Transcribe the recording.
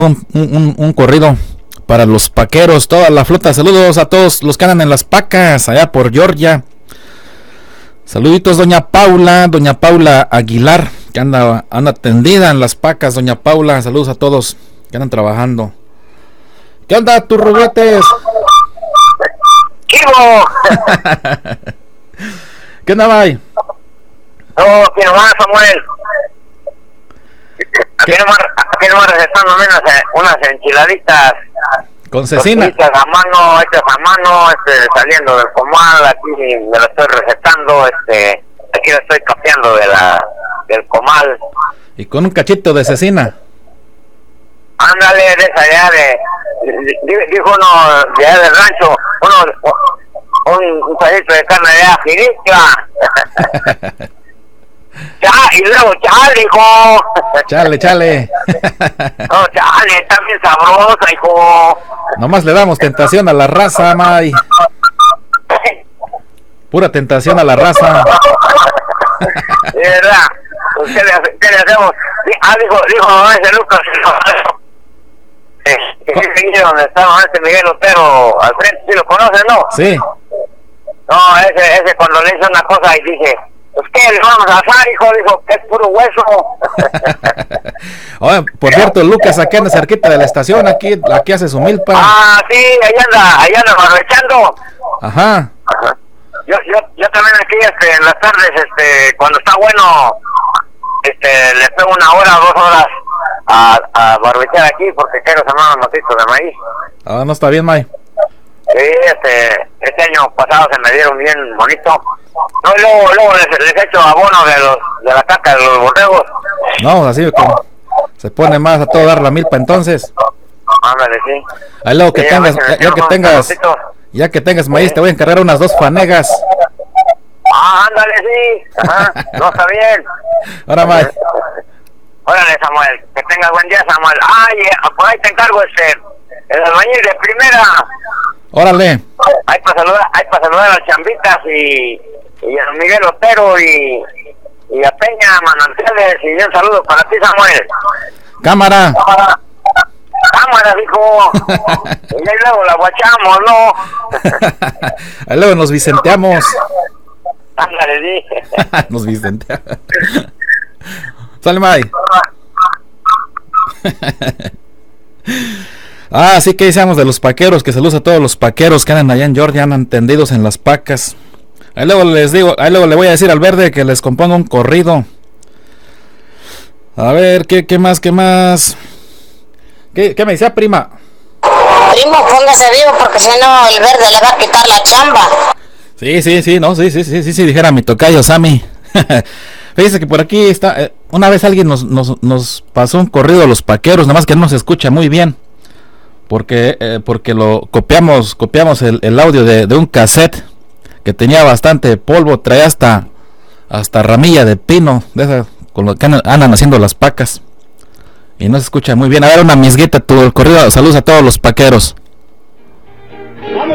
un corrido para los paqueros, toda la flota. Saludos a todos los que andan en las pacas, allá por Georgia. Saluditos doña Paula Aguilar, que anda tendida en las pacas, doña Paula. Saludos a todos que andan trabajando. ¿Qué onda, tus ruguetes? ¡Chivo! ¿Qué onda, May? No, aquí nomás, Samuel. Aquí nomás recetando unas enchiladitas. Con cecina. Hechas a mano, saliendo del comal. Aquí me lo estoy recetando, aquí lo estoy capeando del comal. Y con un cachito de cecina. Ándale, de esa allá dijo uno de allá del rancho, un pedacito de carne allá, finita. Y luego chale, hijo. Chale. No, chale, está bien sabrosa, hijo. Nomás le damos tentación a la raza, May. Pura tentación a la raza. De verdad. Pues, ¿qué le hacemos? Dijo ese Lucas. Donde estaba Miguel Otero al frente, ¿sí lo conoces, no? Sí. No, ese cuando le hizo una cosa y dije, pues qué, le vamos a asar, hijo, dijo, que es puro hueso. Oye, por cierto, Lucas aquí anda cerquita de la estación, aquí hace su milpa. Ah, sí, ahí anda aprovechando. Ajá. Yo también aquí, en las tardes, cuando está bueno, le pego 1 hora, 2 horas a barbechear aquí, porque quiero sembrar unos motitos de maíz. Ah, no está bien, May. Sí, este año pasado se me dieron bien bonito. No, luego les echo abono de la caca de los borregos. No, así como se pone más a todo dar la milpa entonces. Ándale, sí. Ahí luego que tengas, ya que tengas maíz, te voy a encargar unas 2 fanegas. Ah, ándale, sí. Ajá, no, está bien. Ahora, May. Órale, Samuel, que tengas buen día, Samuel. Ay, por ahí te encargo el albañil de primera. Órale. Hay para saludar a las chambitas y a Miguel Otero y a Peña Manantiales, y un saludo para ti, Samuel. Cámara, hijo. Y ahí luego la guachamos, ¿no? ahí luego nos vicenteamos. Ándale, sí. Nos vicenteamos. Sale, May. Así que decíamos de los paqueros, que saludos a todos los paqueros que andan allá en Georgia, andan tendidos en las pacas. Ahí luego le voy a decir al verde que les componga un corrido. A ver, ¿qué más? ¿Qué me decía, prima? Primo, póngase vivo porque si no el verde le va a quitar la chamba. Sí, dijera mi tocayo Sammy. Fíjese que por aquí está, una vez alguien nos pasó un corrido a los paqueros, nada más que no se escucha muy bien. Porque lo copiamos el audio de un cassette que tenía bastante polvo, traía hasta ramilla de pino, de esa con lo que andan haciendo las pacas. Y no se escucha muy bien. A ver, una misguita, tu corrido, saludos a todos los paqueros.